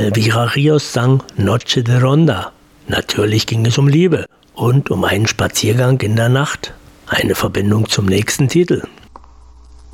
Elvira Rios sang Noche de Ronda. Natürlich ging es um Liebe und um einen Spaziergang in der Nacht. Eine Verbindung zum nächsten Titel.